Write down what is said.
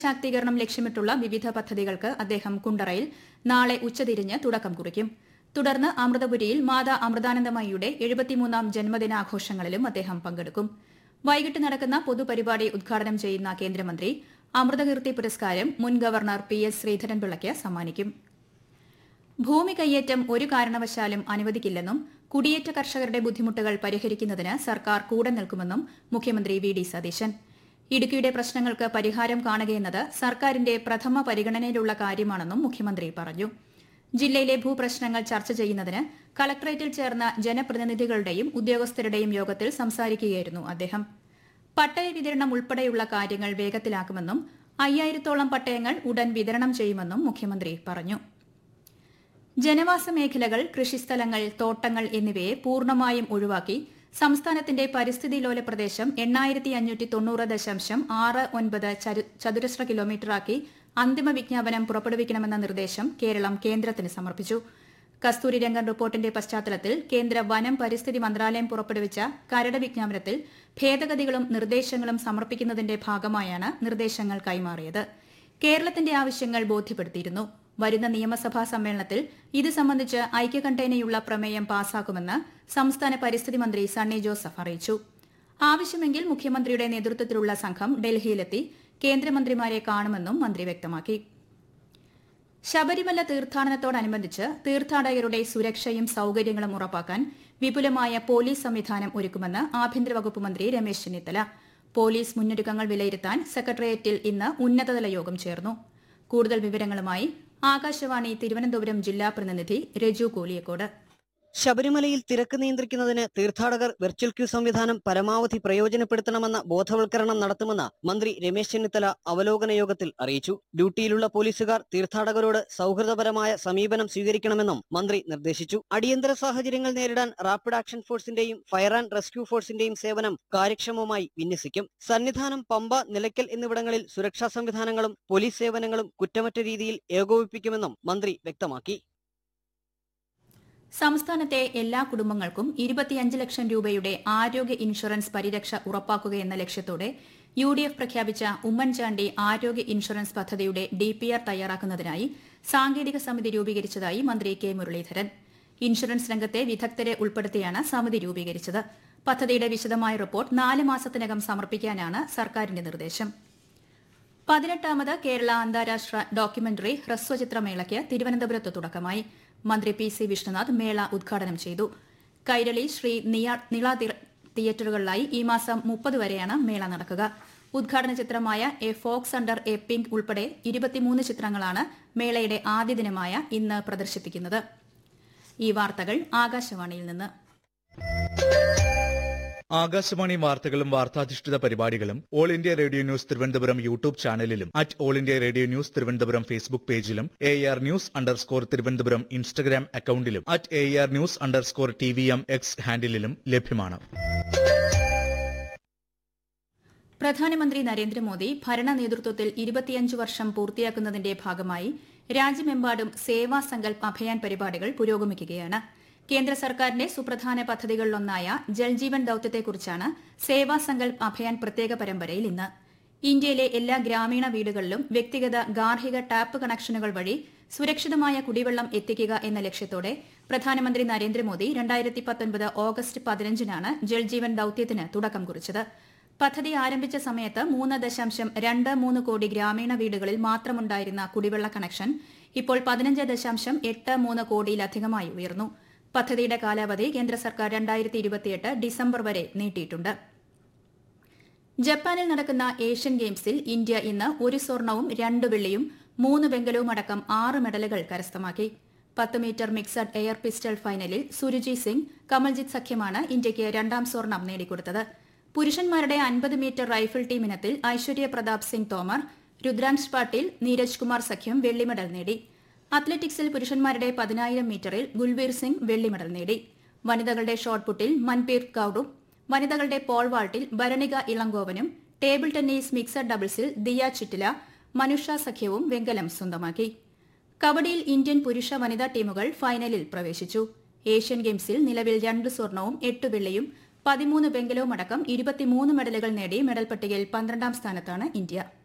ശാക്തീകരണം ലക്ഷ്യമിട്ടുള്ള വിവിധ പദ്ധതികൾക്ക് അദ്ദേഹം കുണ്ടറയിൽ നാളെ ഉച്ചതിരിഞ്ഞ് തുടക്കം കുറിക്കും. തുടർന്ന് അമൃതപുരിയിൽ മാതാ അമൃതാനന്ദമയിയുടെ 73ാം ജന്മദിനാഘോഷങ്ങളിലും അദ്ദേഹം പങ്കെടുക്കും. വൈകിട്ട് നടക്കുന്ന പൊതുപരിപാടി ഉദ്ഘാടനം ചെയ്യുന്ന കേന്ദ്രമന്ത്രി അമൃതകീർത്തി പുരസ്കാരം മുൻ ഗവർണർ PS ശ്രീധരൻപിള്ളയ്ക്ക് സമ്മാനിക്കും. ഭൂമി കയ്യേറ്റം ഒരു കാരണവശാലും അനുവദിക്കില്ലെന്നും കുടിയേറ്റ കർഷകരുടെ ബുദ്ധിമുട്ടുകൾ പരിഹരിക്കുന്നതിന് സർക്കാർ കൂടെ നിൽക്കുമെന്നും മുഖ്യമന്ത്രി VD സതീശൻ. ഇടുക്കിയുടെ പ്രശ്നങ്ങൾക്ക് പരിഹാരം കാണുകയെന്നത് സർക്കാരിന്റെ പ്രഥമ പരിഗണനയിലുള്ള കാര്യമാണെന്നും മുഖ്യമന്ത്രി പറഞ്ഞു. ജില്ലയിലെ ഭൂപ്രശ്നങ്ങൾ ചർച്ച ചെയ്യുന്നതിന് കളക്ടറേറ്റിൽ ചേർന്ന ജനപ്രതിനിധികളുടെയും ഉദ്യോഗസ്ഥരുടെയും യോഗത്തിൽ സംസാരിക്കുകയായിരുന്നു അദ്ദേഹം. പട്ടയ വിതരണം ഉൾപ്പെടെയുള്ള കാര്യങ്ങൾ വേഗത്തിലാക്കുമെന്നും 5000-ഓളം പട്ടയങ്ങൾ ഉടൻ വിതരണം ചെയ്യുമെന്നും മുഖ്യമന്ത്രി പറഞ്ഞു. ജനവാസ മേഖലകൾ, കൃഷിസ്ഥലങ്ങൾ, തോട്ടങ്ങൾ എന്നിവയെ പൂർണ്ണമായും ഒഴിവാക്കി സംസ്ഥാനത്തിന്റെ പരിസ്ഥിതിലോല പ്രദേശം 8590.69 ചതുരശ്ര കിലോമീറ്ററാക്കി അന്തിമ വിജ്ഞാപനം പുറപ്പെടുവിക്കണമെന്ന നിർദ്ദേശം കേരളം കേന്ദ്രത്തിന് സമർപ്പിച്ചു. കസ്തൂരിരംഗൻ റിപ്പോർട്ടിന്റെ പശ്ചാത്തലത്തിൽ കേന്ദ്ര വനം പരിസ്ഥിതി മന്ത്രാലയം പുറപ്പെടുവിച്ച കരട് വിജ്ഞാപനത്തിൽ ഭേദഗതികളും നിർദ്ദേശങ്ങളും സമർപ്പിക്കുന്നതിന്റെ ഭാഗമായാണ് നിർദ്ദേശങ്ങൾ കൈമാറിയത്. കേരളത്തിന്റെ ആവശ്യങ്ങൾ ബോധ്യപ്പെടുത്തിയിരുന്നു. വരുന്ന നിയമസഭാ സമ്മേളനത്തിൽ ഇത് സംബന്ധിച്ച് ഐക്യകണ്ഠേനയുള്ള പ്രമേയം പാസാക്കുമെന്ന് സംസ്ഥാന പരിസ്ഥിതി മന്ത്രി സണ്ണി ജോസഫ് അറിയിച്ചു. ആവശ്യമെങ്കിൽ മുഖ്യമന്ത്രിയുടെ നേതൃത്വത്തിലുള്ള സംഘം ഡൽഹിയിലെത്തി കേന്ദ്രമന്ത്രിമാരെ കാണുമെന്നും മന്ത്രി വ്യക്തമാക്കി. ശബരിമല തീർത്ഥാടനത്തോടനുബന്ധിച്ച് തീർത്ഥാടകരുടെ സുരക്ഷയും സൌകര്യങ്ങളും ഉറപ്പാക്കാൻ വിപുലമായ പോലീസ് സംവിധാനം ഒരുക്കുമെന്ന് ആഭ്യന്തര വകുപ്പ് മന്ത്രി രമേശ് ചെന്നിത്തല. പോലീസ് മുന്നൊരുക്കങ്ങൾ വിലയിരുത്താൻ സെക്രട്ടേറിയറ്റിൽ ഇന്ന് ഉന്നതതല യോഗം ചേർന്നു. കൂടുതൽ വിവരങ്ങളുമായി ആകാശവാണി തിരുവനന്തപുരം ജില്ലാ പ്രതിനിധി രജു കോലിയക്കോട്. ശബരിമലയിൽ തിരക്ക് നിയന്ത്രിക്കുന്നതിന് തീർത്ഥാടകർ വെർച്വൽ ക്യൂ സംവിധാനം പരമാവധി പ്രയോജനപ്പെടുത്തണമെന്ന ബോധവൽക്കരണം നടത്തുമെന്ന് മന്ത്രി രമേശ് ചെന്നിത്തല അവലോകന യോഗത്തിൽ അറിയിച്ചു. ഡ്യൂട്ടിയിലുള്ള പോലീസുകാർ തീർത്ഥാടകരോട് സൗഹൃദപരമായ സമീപനം സ്വീകരിക്കണമെന്നും മന്ത്രി നിർദ്ദേശിച്ചു. അടിയന്തര സാഹചര്യങ്ങൾ നേരിടാൻ rapid action ഫോഴ്സിന്റെയും fire and rescue ഫോഴ്സിന്റെയും സേവനം കാര്യക്ഷമമായി വിന്യസിക്കും. സന്നിധാനം, പമ്പ, നിലയ്ക്കൽ എന്നിവിടങ്ങളിൽ സുരക്ഷാ സംവിധാനങ്ങളും പോലീസ് സേവനങ്ങളും കുറ്റമറ്റ രീതിയിൽ ഏകോപിപ്പിക്കുമെന്നും മന്ത്രി വ്യക്തമാക്കി. സംസ്ഥാനത്തെ എല്ലാ കുടുംബങ്ങൾക്കും 25 ലക്ഷം രൂപയുടെ ആരോഗ്യ ഇൻഷുറൻസ് പരിരക്ഷ ഉറപ്പാക്കുകയെന്ന ലക്ഷ്യത്തോടെ UDF പ്രഖ്യാപിച്ച ഉമ്മൻചാണ്ടി ആരോഗ്യ ഇൻഷുറൻസ് പദ്ധതിയുടെ DPR തയ്യാറാക്കുന്നതിനായി സാങ്കേതിക സമിതി രൂപീകരിച്ചതായി മന്ത്രി K മുരളീധരൻ. ഇൻഷുറൻസ് രംഗത്തെ വിദഗ്ധരെ ഉൾപ്പെടുത്തിയാണ് സമിതി രൂപീകരിച്ചത്. പദ്ധതിയുടെ വിശദമായ റിപ്പോർട്ട് 4 മാസത്തിനകം സമർപ്പിക്കാനാണ് സർക്കാരിന്റെ നിർദ്ദേശം. 18ാമത് കേരള അന്താരാഷ്ട്ര ഡോക്യുമെന്ററി ഹ്രസ്വചിത്രമേളയ്ക്ക് തിരുവനന്തപുരത്ത് തുടക്കമായി. മന്ത്രി PC വിഷ്ണുനാഥ് മേള ഉദ്ഘാടനം ചെയ്തു. കൈരളി, ശ്രീ നിള തിയേറ്ററുകളിലായി ഈ മാസം 30 വരെയാണ് മേള നടക്കുക. ഉദ്ഘാടന ചിത്രമായ A Fox under A pink ഉൾപ്പെടെ 23 ചിത്രങ്ങളാണ് മേളയുടെ ആദ്യ ദിനമായ ഇന്ന് പ്രദർശിപ്പിക്കുന്നത്. ഈ വാർത്തകൾ ആകാശവാണിയിൽ നിന്ന്. ആകാശവാണി വാർത്തകളും വാർത്താധിഷ്ഠിത പരിപാടികളും all India radio news Thiruvananthapuram YouTube ചാനലിലും all India radio news Thiruvananthapuram Facebook പേജിലും AR News_ തിരുവനന്തപുരം ഇൻസ്റ്റഗ്രാം അക്കൌണ്ടിലും AR News_TVM X ഹാൻഡിലും ലഭ്യമാണ്. പ്രധാനമന്ത്രി നരേന്ദ്രമോദി ഭരണ നേതൃത്വത്തിൽ 25 വർഷം പൂർത്തിയാക്കുന്നതിന്റെ ഭാഗമായി രാജ്യമെമ്പാടും സേവാ സങ്കൽപ് അഭിയാൻ പരിപാടികൾ പുരോഗമിക്കുകയാണ്. കേന്ദ്ര സർക്കാരിന്റെ സുപ്രധാന പദ്ധതികളിലൊന്നായ ജൽജീവൻ ദൌത്യത്തെക്കുറിച്ചാണ് സേവാ സങ്കൽപ് അഭിയാൻ പ്രത്യേക പരമ്പരയിൽ ഇന്ന്. ഇന്ത്യയിലെ എല്ലാ ഗ്രാമീണ വീടുകളിലും വ്യക്തിഗത ഗാർഹിക ടാപ്പ് കണക്ഷനുകൾ വഴി സുരക്ഷിതമായ കുടിവെള്ളം എത്തിക്കുക എന്ന ലക്ഷ്യത്തോടെ പ്രധാനമന്ത്രി നരേന്ദ്രമോദി 2019 ഓഗസ്റ്റ് 15-നാണ് ജൽജീവൻ ദൌത്യത്തിന് തുടക്കം കുറിച്ചത്. പദ്ധതി ആരംഭിച്ച സമയത്ത് 3.23 കോടി ഗ്രാമീണ വീടുകളിൽ മാത്രമുണ്ടായിരുന്ന കുടിവെള്ള കണക്ഷൻ ഇപ്പോൾ 15.83 കോടിയിലധികമായി ഉയർന്നു. പദ്ധതിയുടെ കാലാവധി കേന്ദ്ര സർക്കാർ 2028 ഡിസംബർ വരെ നീട്ടിയിട്ടുണ്ട്. ജപ്പാനിൽ നടക്കുന്ന ഏഷ്യൻ ഗെയിംസിൽ ഇന്ത്യ ഇന്ന് 1 സ്വർണവും 2 വെള്ളിയും 3 വെങ്കലവും അടക്കം 6 മെഡലുകൾ കരസ്ഥമാക്കി. 10 മീറ്റർ മിക്സഡ് എയർ പിസ്റ്റൾ ഫൈനലിൽ സുരുജി സിംഗ്, കമൽജിത്ത് സഖ്യമാണ് ഇന്ത്യയ്ക്ക് 2ാം സ്വർണം നേടിക്കൊടുത്തത്. പുരുഷന്മാരുടെ 50 മീറ്റർ റൈഫിൾ ടീം ഇനത്തിൽ ഐശ്വര്യ പ്രതാപ് സിംഗ് തോമർ, രുദ്രാംശ് പാട്ടീൽ, നീരജ് കുമാർ സഖ്യം വെള്ളി മെഡൽ നേടി. അത്ലറ്റിക്സിൽ പുരുഷന്മാരുടെ 10000 മീറ്ററിൽ ഗുൽവീർ സിംഗ് വെള്ളി മെഡൽ നേടി. വനിതകളുടെ ഷോട്ട്പുട്ടിൽ മൻപീർ കൌറും, വനിതകളുടെ പോൾ വാൾട്ടിൽ ഭരണിക ഇളങ്കോവനും, ടേബിൾ ടെന്നീസ് മിക്സഡ് ഡബിൾസിൽ ദിയ ചിറ്റില, മനുഷ സഖ്യവും വെങ്കലം സ്വന്തമാക്കി. കബഡിയിൽ ഇന്ത്യൻ പുരുഷ വനിതാ ടീമുകൾ ഫൈനലിൽ പ്രവേശിച്ചു. ഏഷ്യൻ ഗെയിംസിൽ നിലവിൽ 2 സ്വർണവും 8 വെള്ളിയും 13 വെങ്കലവും അടക്കം 23 മെഡലുകൾ നേടി മെഡൽ പട്ടികയിൽ 12ാം സ്ഥാനത്താണ് ഇന്ത്യ.